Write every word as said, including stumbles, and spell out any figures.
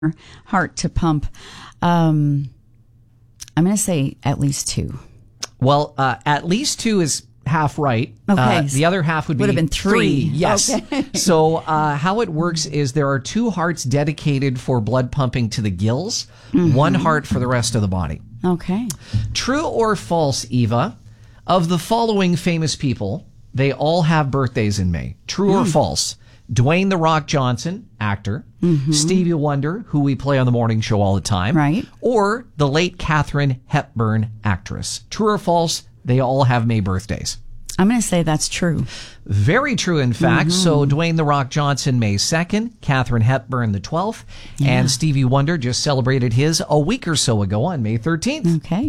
heart to pump. Um, I'm going to say at least two. Well, uh, at least two is half right. Okay. Uh, the other half would, would be have been three. three. Yes. Okay. So uh, how it works is there are two hearts dedicated for blood pumping to the gills, mm-hmm. one heart for the rest of the body. Okay. True or false, Eva? Of the following famous people, they all have birthdays in May. True mm. or false? Dwayne "The Rock" Johnson, actor. Mm-hmm. Stevie Wonder, who we play on the morning show all the time. Right. Or the late Katharine Hepburn, actress. True or false? They all have May birthdays. I'm going to say that's true. Very true, in fact. Mm-hmm. So Dwayne "The Rock" Johnson, May second. Katharine Hepburn, the twelfth. Yeah. And Stevie Wonder just celebrated his a week or so ago on May thirteenth. Okay.